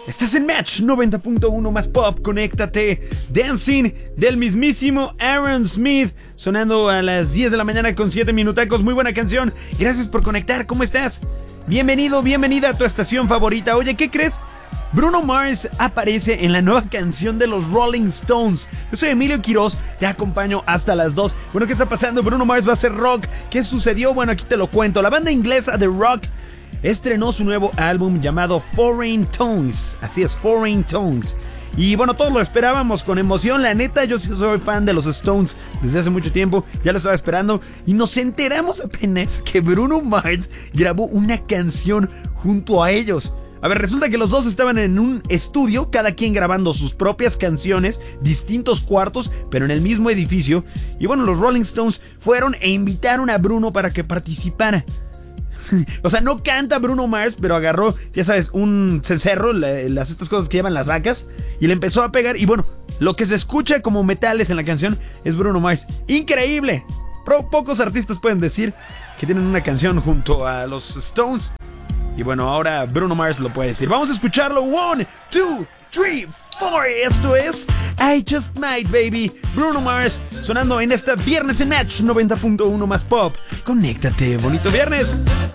Estás en Match 90.1 más pop, conéctate. Dancing del mismísimo Aaron Smith, sonando a las 10 de la mañana con 7 minutacos. Muy buena canción, gracias por conectar, ¿cómo estás? Bienvenido, bienvenida a tu estación favorita. Oye, ¿qué crees? Bruno Mars aparece en la nueva canción de los Rolling Stones. Yo soy Emilio Quiroz, te acompaño hasta las 2. Bueno, ¿qué está pasando? Bruno Mars va a hacer rock. ¿Qué sucedió? Bueno, aquí te lo cuento. La banda inglesa The Rock estrenó su nuevo álbum llamado Foreign Tongues. Así es, Foreign Tongues. Y bueno, todos lo esperábamos con emoción. La neta, yo sí soy fan de los Stones desde hace mucho tiempo. Ya lo estaba esperando. Y nos enteramos apenas que Bruno Mars grabó una canción junto a ellos. A ver, resulta que los dos estaban en un estudio, cada quien grabando sus propias canciones, distintos cuartos, pero en el mismo edificio. Y bueno, los Rolling Stones fueron e invitaron a Bruno para que participara. O sea, no canta Bruno Mars, pero agarró, ya sabes, un cencerro, estas cosas que llevan las vacas, y le empezó a pegar. Y bueno, lo que se escucha como metales en la canción es Bruno Mars. ¡Increíble! Pocos artistas pueden decir que tienen una canción junto a los Stones. Y bueno, ahora Bruno Mars lo puede decir. Vamos a escucharlo. 1, 2, 3, 4. Esto es I Just Might, baby. Bruno Mars sonando en este viernes en Match 90.1 más pop. Conéctate, bonito viernes.